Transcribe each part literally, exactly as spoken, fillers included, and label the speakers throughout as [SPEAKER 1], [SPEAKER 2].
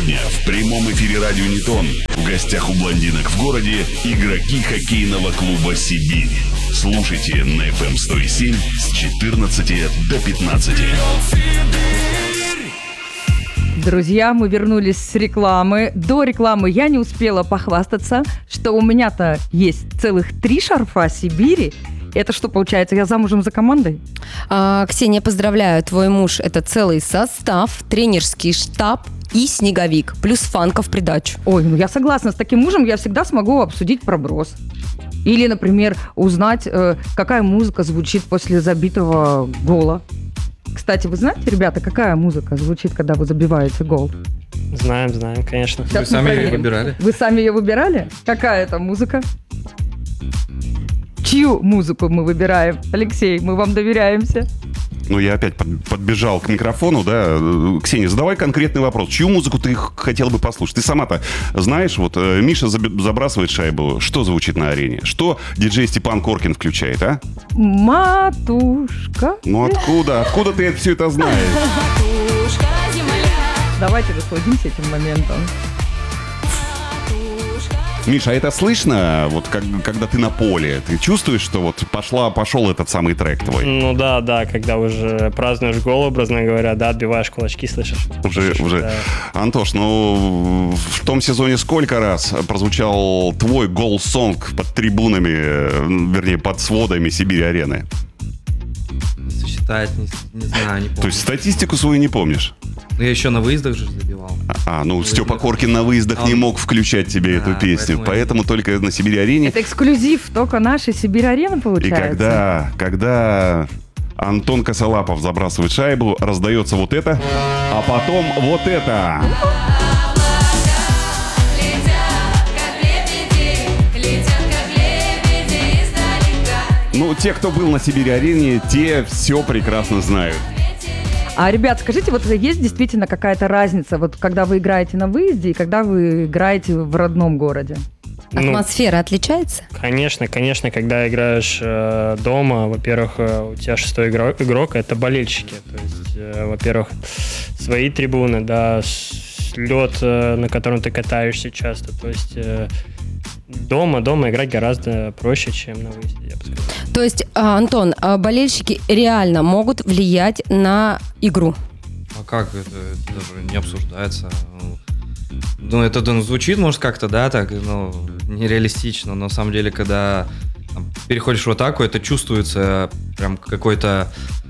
[SPEAKER 1] Сегодня в прямом эфире радио Ньютон в гостях у блондинок в городе игроки хоккейного клуба «Сибирь». Слушайте на эф эм сто семь с четырнадцати до пятнадцати.
[SPEAKER 2] Друзья, мы вернулись с рекламы. До рекламы я не успела похвастаться, что у меня-то есть целых три шарфа Сибири. Это что получается, я замужем за командой?
[SPEAKER 3] А, Ксения, поздравляю, твой муж – это целый состав, тренерский штаб и снеговик, плюс фанка в придачу.
[SPEAKER 2] Ой, ну я согласна, с таким мужем я всегда смогу обсудить проброс. Или, например, узнать, какая музыка звучит после забитого гола. Кстати, вы знаете, ребята, какая музыка звучит, когда вы забиваете гол?
[SPEAKER 4] Знаем, знаем, конечно.
[SPEAKER 2] Сейчас
[SPEAKER 5] Вы сами
[SPEAKER 2] проверим.
[SPEAKER 5] ее выбирали?
[SPEAKER 2] Вы сами ее выбирали? Какая это музыка? Чью музыку мы выбираем? Алексей, мы вам доверяемся.
[SPEAKER 1] Ну, я опять под- подбежал к микрофону, да. Ксения, задавай конкретный вопрос. Чью музыку ты хотела бы послушать? Ты сама-то знаешь, вот э, Миша заб- забрасывает шайбу. Что звучит на арене? Что диджей Степан Коркин включает, а?
[SPEAKER 2] Матушка.
[SPEAKER 1] Ну, откуда? Откуда ты это, все это знаешь?
[SPEAKER 2] Давайте насладимся этим моментом.
[SPEAKER 1] Миша, а это слышно, вот как, когда ты на поле? Ты чувствуешь, что вот пошла, пошел этот самый трек твой?
[SPEAKER 4] Ну да, да, когда уже празднуешь гол, образно говоря, да, отбиваешь кулачки, слышишь?
[SPEAKER 1] Уже,
[SPEAKER 4] слышишь,
[SPEAKER 1] уже.
[SPEAKER 4] да.
[SPEAKER 1] Антош, ну в том сезоне сколько раз прозвучал твой гол-сонг под трибунами, э, вернее, под сводами Сибирь-арены?
[SPEAKER 5] Если считать, не, не знаю, не помню.
[SPEAKER 1] То есть статистику свою не помнишь?
[SPEAKER 5] Ну, я еще на выездах же забивал.
[SPEAKER 1] А, ну,
[SPEAKER 5] На
[SPEAKER 1] Степа
[SPEAKER 5] выездах.
[SPEAKER 1] Коркин на выездах
[SPEAKER 5] А
[SPEAKER 1] не
[SPEAKER 5] он-
[SPEAKER 1] мог включать тебе
[SPEAKER 5] Да,
[SPEAKER 1] эту песню,
[SPEAKER 5] поэтому
[SPEAKER 1] поэтому,
[SPEAKER 5] я-
[SPEAKER 1] только на Сибирь-арене.
[SPEAKER 2] Это эксклюзив только нашей Сибирь-арены
[SPEAKER 1] И
[SPEAKER 2] получается.
[SPEAKER 1] когда, когда Антон Косолапов забрасывает шайбу, раздается вот это, а потом вот это. Ну, те, кто был на Сибирь-арене, те все прекрасно знают.
[SPEAKER 2] А, ребят, скажите, вот есть действительно какая-то разница, вот когда вы играете на выезде и когда вы играете в родном городе?
[SPEAKER 4] Ну,
[SPEAKER 3] Атмосфера отличается?
[SPEAKER 4] конечно, конечно, когда играешь э, дома, во-первых, э, у тебя шестой игрок, игрок это болельщики. То есть, э, во-первых, свои трибуны, да, лед, э, на котором ты катаешься часто. То есть э, дома, дома играть гораздо проще, чем на выезде, я бы сказал.
[SPEAKER 3] То есть, а, Антон, а болельщики реально могут влиять на игру?
[SPEAKER 5] А как это, это даже не обсуждается? Ну, Ну, это ну, звучит, может, как-то, да, так, ну, нереалистично, но на самом деле, когда там, переходишь в атаку, это чувствуется прям какой-то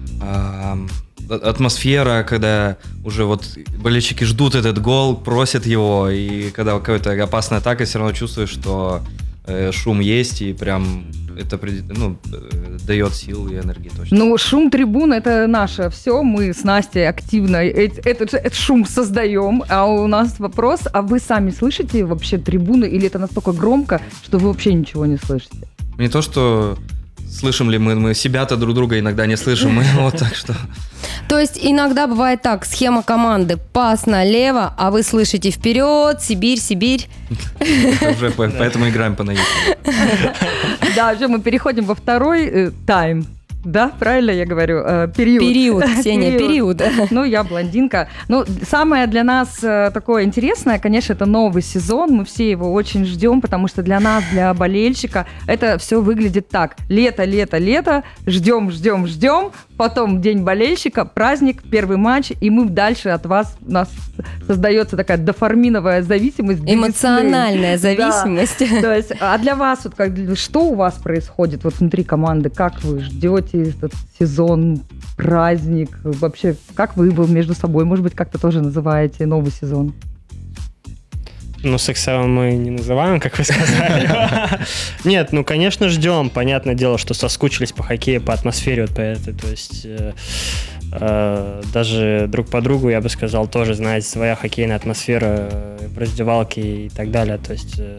[SPEAKER 5] а, атмосфера, когда уже вот болельщики ждут этот гол, просят его, и когда какая-то опасная атака, все равно чувствуешь, что э, шум есть, и прям это ну, э, дает сил и энергии точно.
[SPEAKER 2] Ну, шум трибун – это наше все. Мы с Настей активно этот, этот, этот шум создаем. А у нас вопрос, а вы сами слышите вообще трибуны? Или это настолько громко, что вы вообще ничего не слышите?
[SPEAKER 5] Не то, что слышим ли мы, мы себя-то друг друга иногда не слышим, мы вот так что...
[SPEAKER 3] То есть иногда бывает так, схема команды пас налево, а вы слышите вперед, Сибирь, Сибирь.
[SPEAKER 5] Уже по- поэтому играем по наитию.
[SPEAKER 2] Да, уже мы переходим во второй э, тайм. Да, правильно я говорю? Э, период.
[SPEAKER 3] Период, Ксения, период.
[SPEAKER 2] Ну, я блондинка. Ну, самое для нас э, такое интересное, конечно, это новый сезон. Мы все его очень ждем, потому что для нас, для болельщика, это все выглядит так. Лето, лето, лето. Ждем, ждем, ждем. Потом день болельщика, праздник, первый матч. И мы дальше от вас, у нас создается такая дофаминовая зависимость.
[SPEAKER 3] Эмоциональная
[SPEAKER 2] Да.
[SPEAKER 3] зависимость.
[SPEAKER 2] То есть, а для вас, вот, как, что у вас происходит вот внутри команды? Как вы ждете этот сезон, праздник? Вообще, как вы его между собой, может быть, как-то тоже называете новый сезон?
[SPEAKER 4] Ну, сексовым мы не называем, как вы сказали. Нет, ну, конечно, ждем. Понятное дело, что соскучились по хоккею, по атмосфере вот по этой. То есть э, э, даже друг по другу, я бы сказал, тоже, знаете, своя хоккейная атмосфера э, в раздевалке и так далее. То есть э,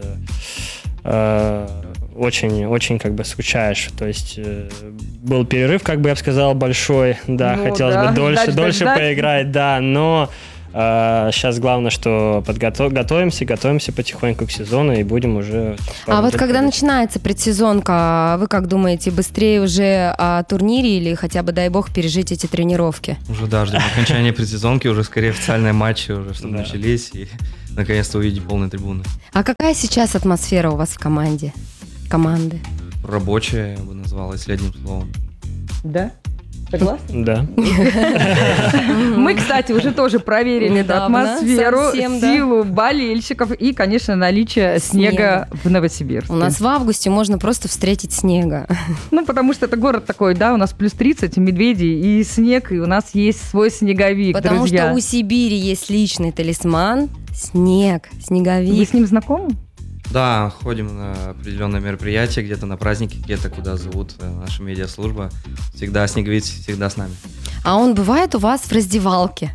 [SPEAKER 4] э, очень, очень как бы скучаешь. То есть э, был перерыв, как бы я бы сказал, большой. Да,
[SPEAKER 2] Ну
[SPEAKER 4] хотелось
[SPEAKER 2] да,
[SPEAKER 4] бы дольше,
[SPEAKER 2] ждать,
[SPEAKER 4] дольше
[SPEAKER 2] ждать, ждать.
[SPEAKER 4] поиграть, да, но... Сейчас главное, что подготов... готовимся, готовимся потихоньку к сезону и будем уже...
[SPEAKER 3] А вот когда начинается предсезонка, вы как думаете, быстрее уже о турнире или хотя бы, дай бог, пережить эти тренировки?
[SPEAKER 5] Уже да, ждем окончания предсезонки, уже скорее официальные матчи, уже чтобы
[SPEAKER 4] Да.
[SPEAKER 5] начались и наконец-то увидеть полные трибуны.
[SPEAKER 3] А какая сейчас атмосфера у вас в команде? Команды?
[SPEAKER 5] Рабочая, я бы назвал, если одним словом.
[SPEAKER 2] Да? Согласны?
[SPEAKER 4] Да.
[SPEAKER 2] Мы, кстати, уже тоже проверили
[SPEAKER 3] Недавно,
[SPEAKER 2] атмосферу,
[SPEAKER 3] совсем, да.
[SPEAKER 2] силу болельщиков и, конечно, наличие снега в Новосибирске.
[SPEAKER 3] У нас в августе можно просто встретить снега.
[SPEAKER 2] Ну, потому что это город такой, да, у нас плюс тридцать, медведи и снег, и у нас есть свой снеговик,
[SPEAKER 3] Потому
[SPEAKER 2] друзья.
[SPEAKER 3] что у Сибири есть личный талисман – снег,
[SPEAKER 2] Вы
[SPEAKER 3] снеговик.
[SPEAKER 2] с ним знакомы?
[SPEAKER 5] Да, ходим на определенные мероприятия, где-то на праздники, где-то куда зовут э, наша медиаслужба. Всегда снеговик, всегда с нами.
[SPEAKER 3] А он бывает у вас в раздевалке?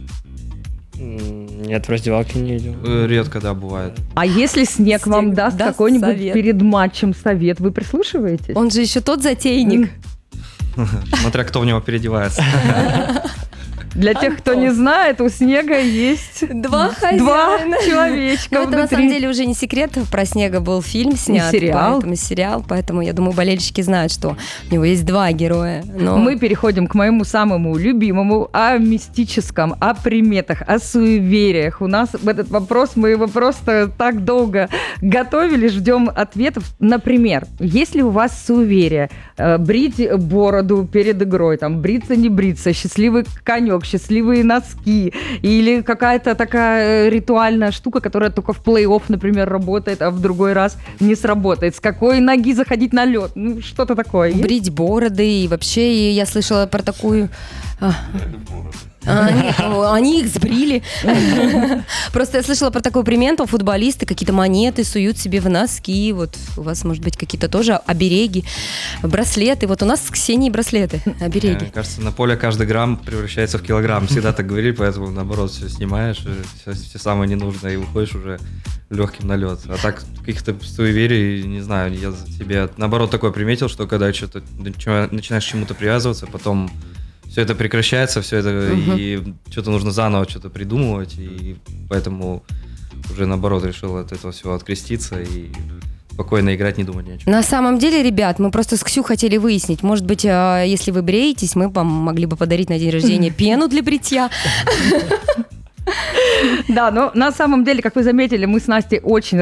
[SPEAKER 4] М, Нет, в раздевалке не идем.
[SPEAKER 5] Э, Редко, да, бывает.
[SPEAKER 2] А если снег,
[SPEAKER 3] Снег
[SPEAKER 2] вам даст,
[SPEAKER 3] даст
[SPEAKER 2] какой-нибудь
[SPEAKER 3] совет.
[SPEAKER 2] перед матчем совет, вы прислушиваетесь?
[SPEAKER 3] Он же еще тот затейник.
[SPEAKER 5] Смотря кто в него переодевается.
[SPEAKER 2] Для тех, кто не знает, у снега есть
[SPEAKER 3] Два
[SPEAKER 2] два
[SPEAKER 3] хозяина.
[SPEAKER 2] человечка
[SPEAKER 3] Ну, это на
[SPEAKER 2] внутри.
[SPEAKER 3] самом деле уже не секрет. Про снега был фильм снят.
[SPEAKER 2] сериал.
[SPEAKER 3] Поэтому сериал. Поэтому, я думаю, болельщики знают, что у него есть два героя. Но...
[SPEAKER 2] Мы переходим к моему самому любимому, о мистическом, о приметах, о суевериях. У нас этот вопрос, мы его просто так долго готовили, ждем ответов. Например, есть ли у вас суеверие? Э, Брить бороду перед игрой, там, бриться, не бриться, счастливый конек, счастливые носки, или какая-то такая э, ритуальная штука, которая только в плей-офф, например, работает, а в другой раз не сработает. С какой ноги заходить на лед? Ну, что-то такое есть?
[SPEAKER 3] Брить бороды. И вообще и я слышала про такую... А. А, нет, ну, они их сбрили. Просто я слышала про такую применту. Футболисты какие-то монеты суют себе в носки. Вот у вас, может быть, какие-то тоже обереги, браслеты. Вот у нас с Ксенией браслеты, обереги.
[SPEAKER 5] Мне кажется, на поле каждый грамм превращается в килограмм. Всегда так говорили, поэтому наоборот все снимаешь, все, все самое ненужное и выходишь уже легким на лед. А так каких-то суеверий, не знаю, я себе наоборот такое приметил, что когда что-то начинаешь к чему-то привязываться, потом все это прекращается, все это,
[SPEAKER 3] Мгм.
[SPEAKER 5] и что-то нужно заново что-то придумывать, и поэтому уже наоборот решил от этого всего откреститься и спокойно играть, не думать ни о чем.
[SPEAKER 3] На самом деле, ребят, мы просто с Ксю хотели выяснить, может быть, э, если вы бреетесь, мы вам могли бы подарить на день рождения пену для бритья.
[SPEAKER 2] Да, но на самом деле, как вы заметили, мы с Настей очень